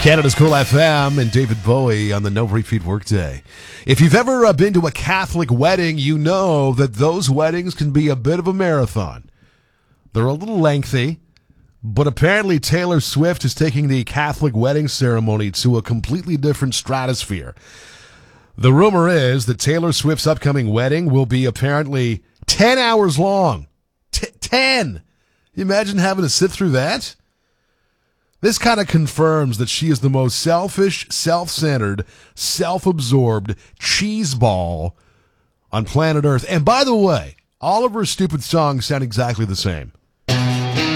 Canada's Cool FM and David Bowie on the No Repeat Workday. If you've ever been to a Catholic wedding, you know that those weddings can be a bit of a marathon. They're a little lengthy, but apparently Taylor Swift is taking the Catholic wedding ceremony to a completely different stratosphere. The rumor is that Taylor Swift's upcoming wedding will be apparently 10 hours long. 10! You imagine having to sit through that? This kind of confirms that she is the most selfish, self-centered, self-absorbed cheeseball on planet Earth. And by the way, all of her stupid songs sound exactly the same.